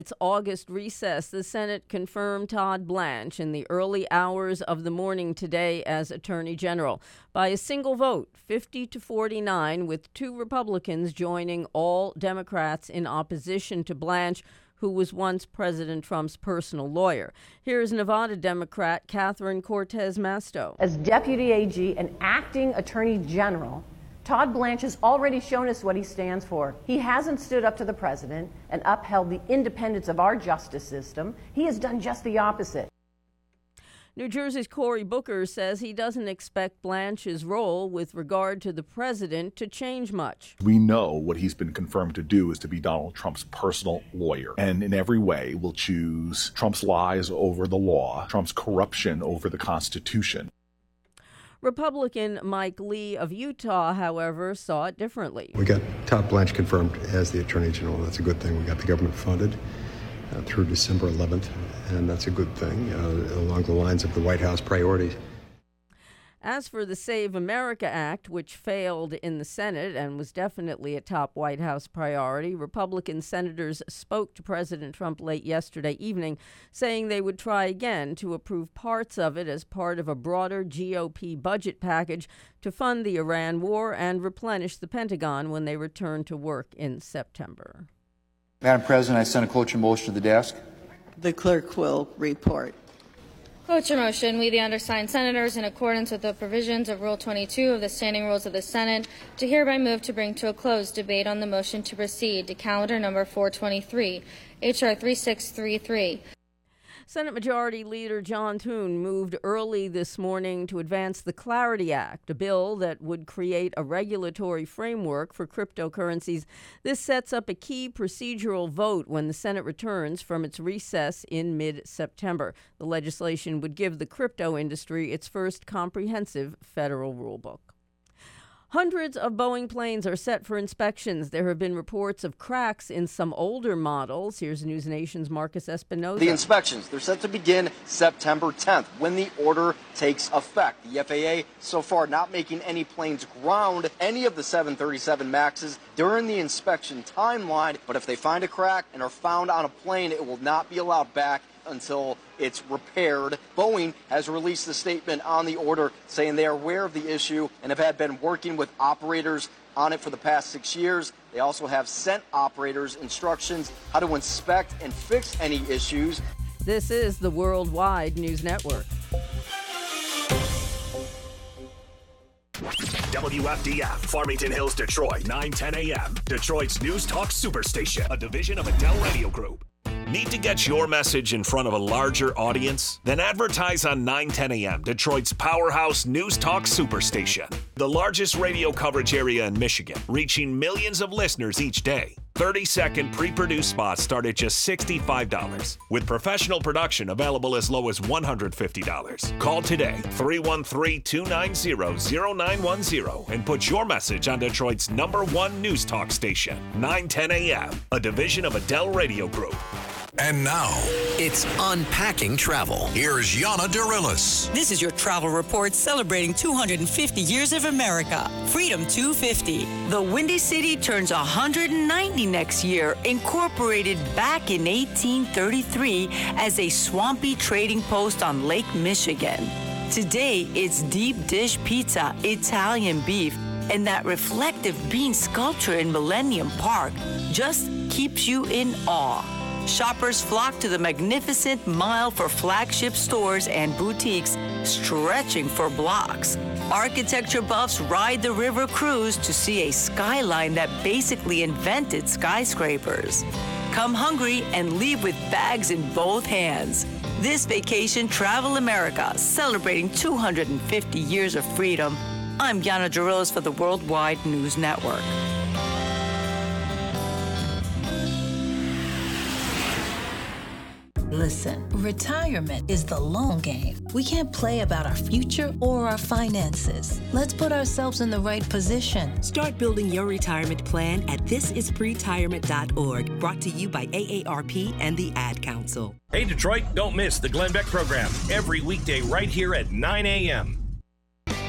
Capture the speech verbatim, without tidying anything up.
Its August recess, the Senate confirmed Todd Blanche in the early hours of the morning today as Attorney General by a single vote, fifty to forty-nine, with two Republicans joining all Democrats in opposition to Blanche, who was once President Trump's personal lawyer. Here's Nevada Democrat Catherine Cortez Masto. As Deputy A G and Acting Attorney General, Todd Blanche has already shown us what he stands for. He hasn't stood up to the president and upheld the independence of our justice system. He has done just the opposite. New Jersey's Cory Booker says he doesn't expect Blanche's role with regard to the president to change much. We know what he's been confirmed to do is to be Donald Trump's personal lawyer, and in every way will choose Trump's lies over the law, Trump's corruption over the Constitution. Republican Mike Lee of Utah, however, saw it differently. We got Todd Blanche confirmed as the Attorney General. That's a good thing. We got the government funded uh, through December eleventh, and that's a good thing uh, along the lines of the White House priorities. As for the Save America Act, which failed in the Senate and was definitely a top White House priority, Republican senators spoke to President Trump late yesterday evening, saying they would try again to approve parts of it as part of a broader G O P budget package to fund the Iran war and replenish the Pentagon when they return to work in September. Madam President, I send a cloture motion to the desk. The clerk will report. Cloture motion, we the undersigned senators, in accordance with the provisions of Rule twenty-two of the Standing Rules of the Senate, to hereby move to bring to a close debate on the motion to proceed to calendar number four twenty-three, H R thirty-six thirty-three. Senate Majority Leader John Thune moved early this morning to advance the Clarity Act, a bill that would create a regulatory framework for cryptocurrencies. This sets up a key procedural vote when the Senate returns from its recess in mid-September. The legislation would give the crypto industry its first comprehensive federal rulebook. Hundreds of Boeing planes are set for inspections. There have been reports of cracks in some older models. Here's News Nation's Marcus Espinoza. The inspections, they're set to begin September tenth, when the order takes effect. The F A A so far not making any planes ground any of the seven thirty-seven MAXes during the inspection timeline. But if they find a crack and are found on a plane, it will not be allowed back until it's repaired. Boeing has released a statement on the order saying they are aware of the issue and have had been working with operators on it for the past six years. They also have sent operators instructions how to inspect and fix any issues. This is the Worldwide News Network. W F D F, Farmington Hills, Detroit, nine ten a.m. Detroit's News Talk Superstation, a division of Adele Radio Group. Need to get your message in front of a larger audience? Then advertise on nine ten a.m., Detroit's powerhouse News Talk Superstation. The largest radio coverage area in Michigan, reaching millions of listeners each day. thirty-second pre-produced spots start at just sixty-five dollars, with professional production available as low as one hundred fifty dollars. Call today, three one three, two nine zero, zero nine one zero, and put your message on Detroit's number one News Talk station, nine ten a.m., a division of Adele Radio Group. And now, it's Unpacking Travel. Here's Yana Dirilis. This is your travel report celebrating two hundred fifty years of America. Freedom two fifty. The Windy City turns one hundred ninety next year, incorporated back in eighteen thirty-three as a swampy trading post on Lake Michigan. Today, it's deep dish pizza, Italian beef, and that reflective bean sculpture in Millennium Park just keeps you in awe. Shoppers flock to the magnificent mile for flagship stores and boutiques stretching for blocks. Architecture buffs ride the river cruise to see a skyline that basically invented skyscrapers. Come hungry and leave with bags in both hands. This vacation, Travel America, celebrating two hundred fifty years of freedom. I'm Yana Dirilis for the Worldwide News Network. Listen, retirement is the long game. We can't play about our future or our finances. Let's put ourselves in the right position. Start building your retirement plan at this is pretirement dot org. Brought to you by A A R P and the Ad Council. Hey, Detroit, don't miss the Glenn Beck program every weekday right here at nine a.m.